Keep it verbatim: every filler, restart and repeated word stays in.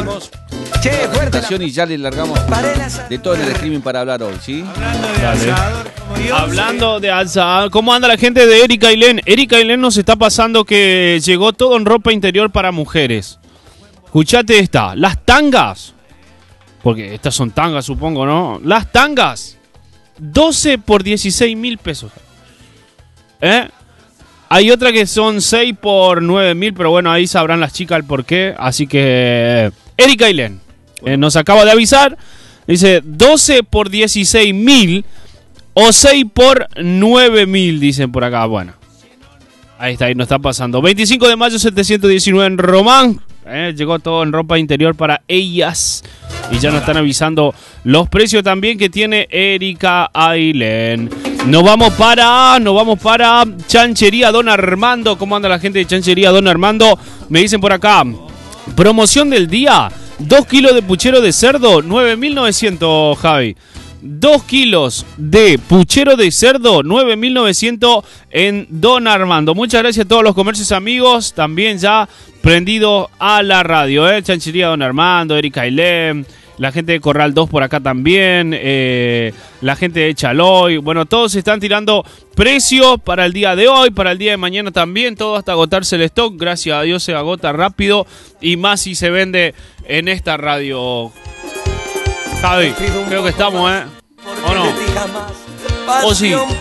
seguimos. Che, fuerte la... y ya le largamos de todo en el streaming para hablar hoy, ¿sí? Hablando de alzador, como Dios. Hablando de alzador, ¿cómo anda la gente de Erika Ailén? Erika Ailén nos está pasando que llegó todo en ropa interior para mujeres. Escuchate esta, las tangas, porque estas son tangas supongo, ¿no? Las tangas, doce por dieciséis mil pesos. ¿Eh? Hay otra que son seis por nueve mil, pero bueno, ahí sabrán las chicas el porqué. Así que Erika Ailén eh, nos acaba de avisar. Dice doce por dieciséis mil o seis por nueve mil, dicen por acá. Bueno, ahí está, ahí nos está pasando. veinticinco de mayo setecientos diecinueve en Román. Eh, llegó todo en ropa interior para ellas. Y ya nos están avisando los precios también que tiene Erika Ailén. Nos vamos para, nos vamos para Chanchería Don Armando. ¿Cómo anda la gente de Chanchería Don Armando? Me dicen por acá, promoción del día, dos kilos de puchero de cerdo, nueve mil novecientos, Javi. dos kilos de puchero de cerdo, nueve mil novecientos en Don Armando. Muchas gracias a todos los comercios amigos, también ya prendidos a la radio, ¿eh? Chanchería Don Armando, Erika Ailén, la gente de Corral dos por acá también, eh, la gente de Chaloy. Bueno, todos están tirando precios para el día de hoy, para el día de mañana también, todo hasta agotarse el stock. Gracias a Dios se agota rápido y más si se vende en esta radio. Javi, creo que estamos, ¿eh? ¿O no? ¿O sí?